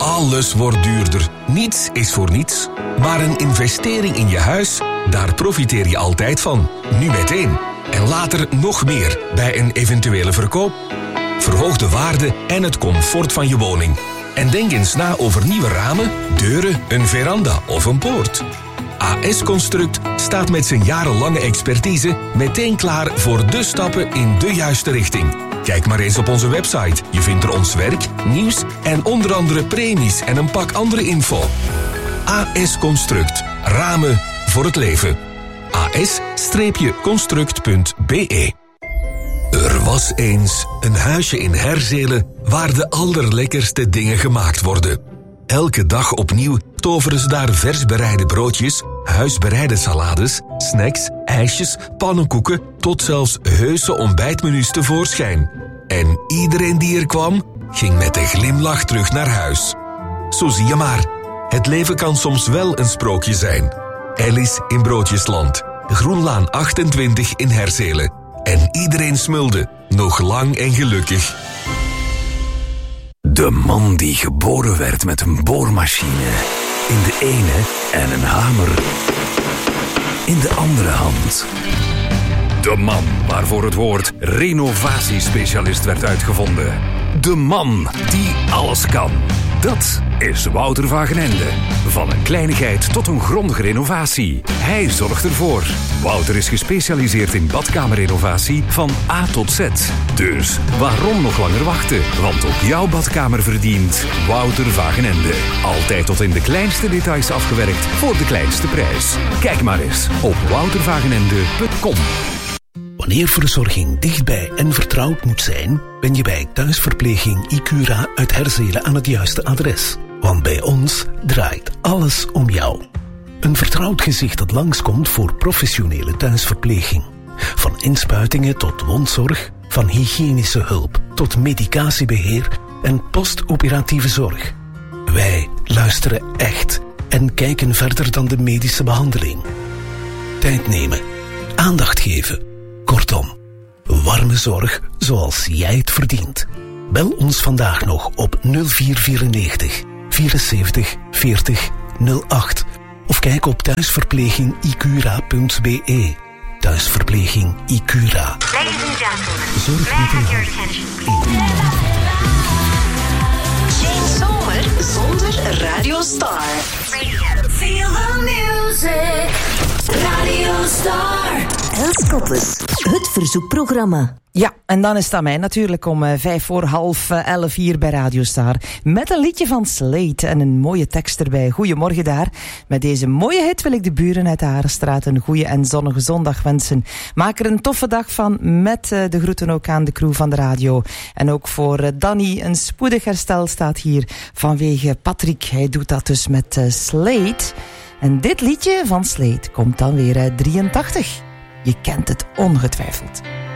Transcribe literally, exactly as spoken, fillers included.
Alles wordt duurder. Niets is voor niets. Maar een investering in je huis, daar profiteer je altijd van. Nu meteen. En later nog meer bij een eventuele verkoop. Verhoog de waarde en het comfort van je woning. En denk eens na over nieuwe ramen, deuren, een veranda of een poort. A S Construct staat met zijn jarenlange expertise meteen klaar voor de stappen in de juiste richting. Kijk maar eens op onze website. Je vindt er ons werk, nieuws en onder andere premies en een pak andere info. A S Construct. Ramen voor het leven. A S construct punt b e. Er was eens een huisje in Herzelen waar de allerlekkerste dingen gemaakt worden. Elke dag opnieuw toveren ze daar vers bereide broodjes, huisbereide salades, snacks, ijsjes, pannenkoeken tot zelfs heuse ontbijtmenu's tevoorschijn. En iedereen die er kwam, ging met een glimlach terug naar huis. Zo zie je maar, het leven kan soms wel een sprookje zijn. Alice in Broodjesland, Groenlaan achtentwintig in Herzelen. En iedereen smulde, nog lang en gelukkig. De man die geboren werd met een boormachine in de ene en een hamer in de andere hand. De man waarvoor het woord renovatiespecialist werd uitgevonden. De man die alles kan. Dat is Wouter Wagenende. Van een kleinigheid tot een grondige renovatie. Hij zorgt ervoor. Wouter is gespecialiseerd in badkamerrenovatie van A tot Z. Dus waarom nog langer wachten? Want ook jouw badkamer verdient Wouter Wagenende. Altijd tot in de kleinste details afgewerkt voor de kleinste prijs. Kijk maar eens op wouter wagenende punt com. Wanneer verzorging dichtbij en vertrouwd moet zijn, ben je bij thuisverpleging Icura uit Herzelen aan het juiste adres. Want bij ons draait alles om jou. Een vertrouwd gezicht dat langskomt voor professionele thuisverpleging. Van inspuitingen tot wondzorg, van hygiënische hulp tot medicatiebeheer en postoperatieve zorg. Wij luisteren echt en kijken verder dan de medische behandeling. Tijd nemen, aandacht geven. Kortom, warme zorg zoals jij het verdient. Bel ons vandaag nog op nul vier vierennegentig vierenzeventig veertig nul acht of kijk op thuisverpleging icura punt b e. Thuisverpleging Icura. Ladies and gentlemen, Zorg may I have your attention, please? Geen zomer zonder Radio Star. Radio. Feel the music. Radio Star. Els Koppes, het verzoekprogramma. Ja, en dan is het aan mij natuurlijk om uh, vijf voor half uh, elf hier bij Radio Star. Met een liedje van Slate en een mooie tekst erbij. Goedemorgen daar. Met deze mooie hit wil ik de buren uit de Harenstraat een goede en zonnige zondag wensen. Maak er een toffe dag van met uh, de groeten ook aan de crew van de radio. En ook voor uh, Danny, een spoedig herstel staat hier vanwege Patrick. Hij doet dat dus met uh, Slate. En dit liedje van Slate komt dan weer uit drieëntachtig. Je kent het ongetwijfeld.